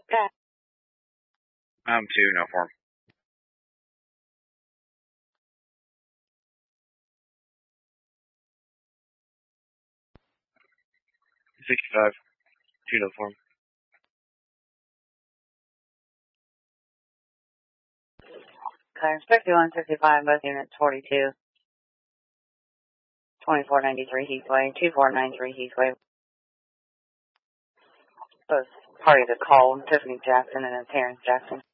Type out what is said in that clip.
Okay. 2, no form. 65, 2, no form. Okay, 5165, both units 42. 2493 Heathway, 2493 Heathway. Both parties are called, Tiffany Jackson and Terrence Jackson.